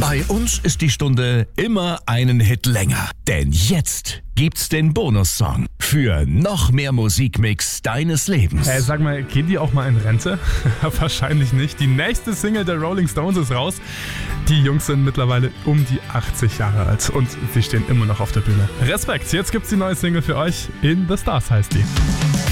Bei uns ist die Stunde immer einen Hit länger. Denn jetzt gibt's den Bonussong für noch mehr Musikmix deines Lebens. Sag mal, gehen die auch mal in Rente? Wahrscheinlich nicht. Die nächste Single der Rolling Stones ist raus. Die Jungs sind mittlerweile um die 80 Jahre alt und sie stehen immer noch auf der Bühne. Respekt, jetzt gibt's die neue Single für euch. In the Stars heißt die.